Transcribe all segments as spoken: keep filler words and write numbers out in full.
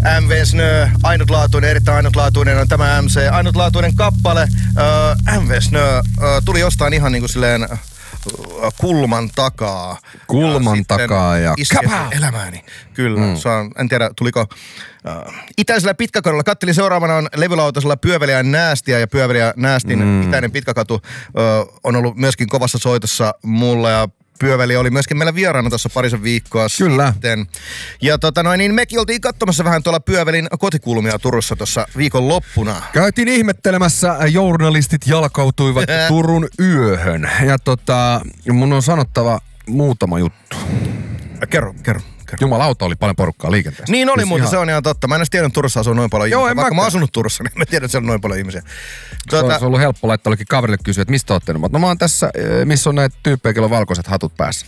M V Snö, ainutlaatuinen, erittäin ainutlaatuinen on tämä M C. Ainutlaatuinen kappale. Ö, M V Snö ö, tuli jostain ihan niinku silleen kulman takaa. Kulman ja takaa ja kapaa elämääni. Kyllä, mm. se on, en tiedä tuliko uh, itäisellä pitkäkadulla. Kattelin seuraavana on levylautasella Pyöveliä Näästiä ja Pyöveliä Näästin mm. itäinen pitkäkatu uh, on ollut myöskin kovassa soitossa mulla ja Pyöveli oli myöskin meillä vieraana tuossa parisen viikkoa Kyllä. sitten. Ja tota noin, niin mekin oltiin katsomassa vähän tuolla Pyövelin kotikulmia Turussa tuossa viikon loppuna. Käytiin ihmettelemässä, journalistit jalkautuivat Turun yöhön. Ja tota, mun on sanottava muutama juttu. Kerro, kerro. Jumalauta, oli paljon porukkaa liikenteessä. Niin oli, siis mutta ihan... se on ihan totta. Mä en edes tiedä, että Turussa asuu noin paljon Joo, ihmisiä. Vaikka mäkään. mä oon asunut Turussa, niin mä tiedän, että siellä on noin paljon ihmisiä. Tuota... Se on ollut helppo laittaa jollekin kaverille kysyä, että mistä ootte? No mä oon tässä, missä on näitä tyyppejä, kello on valkoiset hatut päässä.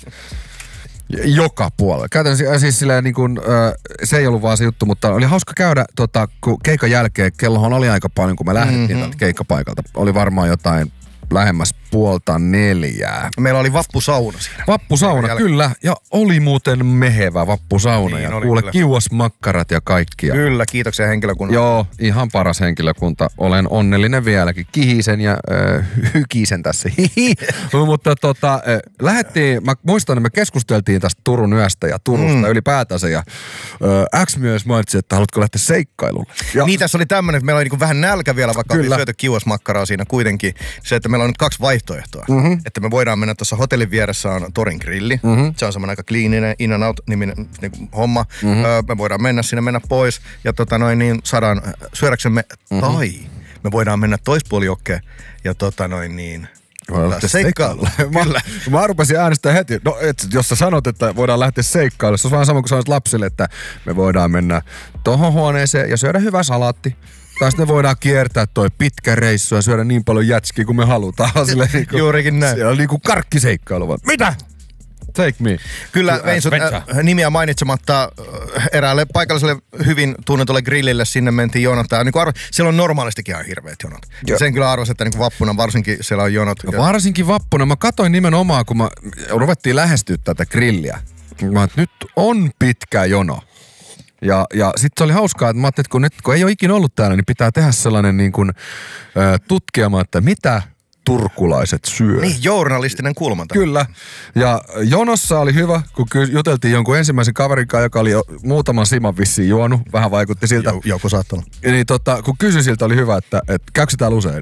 Joka puolella. Käytännössä siis silleen niin kuin, se ei ollut vaan se juttu, mutta oli hauska käydä, tota, kun keikan jälkeen, kellohan oli aika paljon, kun me lähdettiin mm-hmm. keikkapaikalta. Oli varmaan jotain lähemmäs puolta neljää. Meillä oli vappusauna siinä. Vappusauna, kyllä. Ja oli muuten mehevä vappusauna. Niin, ja kuule, kiuasmakkarat ja kaikkia. Kyllä, kiitoksia henkilökunnalle. Joo, ihan paras henkilökunta. Olen onnellinen vieläkin. Kihisen ja äh, hykisen tässä. Mutta tota, äh, lähdettiin, mä muistan, että me keskusteltiin tästä Turun yöstä ja Turusta mm. ylipäätänsä. Ja äh, X myös mainitsi, että haluatko lähteä seikkailulle. Ja, niin, tässä oli tämmöinen, että meillä oli niinku vähän nälkä vielä, vaikka oli syöty kiuasmakkaraa siinä kuitenkin. Se, että meillä on nyt kaksi vaihtoehtoa. Mm-hmm. Että me voidaan mennä tuossa hotellin vieressä on Torin grilli. Mm-hmm. Se on semmoinen aika kliininen in and out niminen niin homma. Mm-hmm. Öö, me voidaan mennä sinne, mennä pois ja tota noin niin saadaan syödäksemme. Mm-hmm. Tai me voidaan mennä toispuolijokkeen ja tota noin niin seikkailulle. mä, mä rupesin äänestää heti. No, et, jos sä sanot, että voidaan lähteä seikkailulle, se on vähän sama kuin sanoit lapsille, että me voidaan mennä tohon huoneeseen ja syödä hyvä salaatti. Tai sitten me voidaan kiertää toi pitkä reissu ja syödä niin paljon jätskiä kuin me halutaan. Silleen, niin kuin, juurikin näin. Siellä on niinku karkkiseikkailu vaan. Mitä? Take me. Kyllä vein sut äh, nimiä mainitsematta äh, eräälle paikalliselle hyvin tunnetulle grillille. Sinne mentiin jonot. Niin arvo, siellä on normaalistikin ihan hirveät jonot. Sen kyllä arvasin, että niin vappuna varsinkin siellä on jonot. No, varsinkin vappuna. Mä katsoin nimenomaan, kun mä ruvettiin lähestyä tätä grilliä. Mä että nyt on pitkä jono. Ja, ja sitten se oli hauskaa, että mä ajattelin, että kun, nyt, kun ei ole ikinä ollut täällä, niin pitää tehdä sellainen niin kuin, äh, tutkielma, että mitä turkulaiset syö. Niin, journalistinen kulmanta. Kyllä. Ja jonossa oli hyvä, kun juteltiin jonkun ensimmäisen kaverin kanssa, joka oli jo muutaman siman vissiin juonut. Vähän vaikutti siltä. Jo, joku saattanut. Niin tota, kun kysyin siltä, oli hyvä, että, että käykö täällä usein?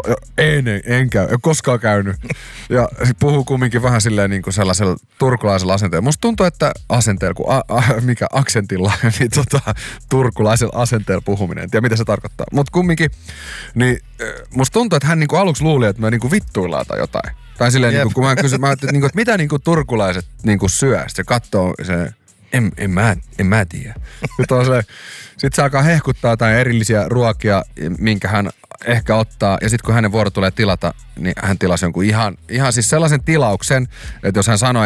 En, en, en käy. En koskaan käynyt. Ja puhuu kumminkin vähän silleen niin kuin sellaisella turkulaisella asenteella. Musta tuntuu, että asenteella, kun a, a, mikä aksentilla, niin tota, turkulaisella asenteella puhuminen. En tiedä, mitä se tarkoittaa. Mutta kumminkin, niin musta tuntuu, että hän niinku aluksi luuli, että me niinku vittuillaan tai jotain. Tai silleen, niinku, kun mä kysyin, mä että, niinku, että mitä niinku turkulaiset niinku syö. Sitten se katsoo, se, en, en, mä, en mä tiedä. Sitten se alkaa hehkuttaa jotain erillisiä ruokia, minkä hän ehkä ottaa. Ja sitten kun hänen vuoro tulee tilata, niin hän tilasi jonkun ihan, ihan siis sellaisen tilauksen, että jos hän sanoo,